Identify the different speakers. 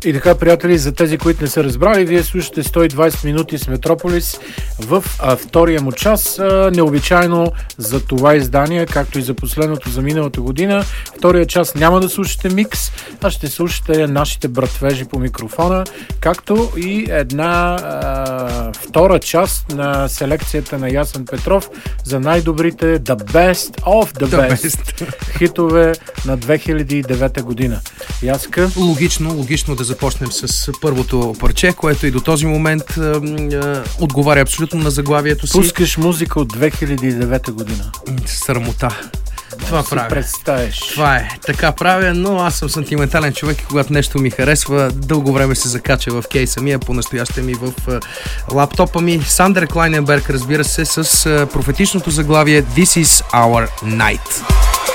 Speaker 1: И така, приятели, за тези, които не са разбрали, вие слушате 120 минути с Метрополис в втория му час. Необичайно за това издание, както и за последното за миналата година. Втория час няма да слушате микс, а ще слушате нашите братвежи по микрофона, както и една втора част на селекцията на Ясен Петров за най-добрите The Best of the Best хитове на 2009 година. Яска?
Speaker 2: Логично да започнем с първото парче, което и до този момент отговаря абсолютно на заглавието си.
Speaker 1: Пускаш музика от 2009 година.
Speaker 2: Срамота. Това правя.
Speaker 1: Представиш.
Speaker 2: Това е. Така правя, но аз съм сантиментален човек и когато нещо ми харесва, дълго време се закача в кейса ми, а по-настояще ми в лаптопа ми. Сандер Клайненберг, разбира се, с профетичното заглавие This is our night.